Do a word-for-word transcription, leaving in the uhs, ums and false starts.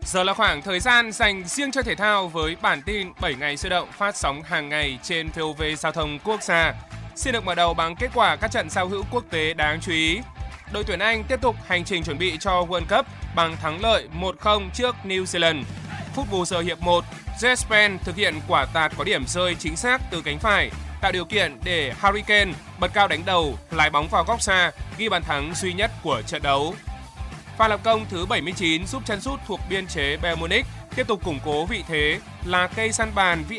Giờ là khoảng thời gian dành riêng cho thể thao với bản tin bảy ngày sôi động phát sóng hàng ngày trên vê o vê Giao thông Quốc gia. Xin được mở đầu bằng kết quả các trận giao hữu quốc tế đáng chú ý. Đội tuyển Anh tiếp tục hành trình chuẩn bị cho World Cup bằng thắng lợi một không trước New Zealand. Phút bù giờ hiệp một, Jespen thực hiện quả tạt có điểm rơi chính xác từ cánh phải, tạo điều kiện để Harry Kane bật cao đánh đầu, lái bóng vào góc xa, ghi bàn thắng duy nhất của trận đấu. Pha lập công thứ bảy mươi chín giúp chân sút thuộc biên chế Bayern Munich tiếp tục củng cố vị thế là cây săn bàn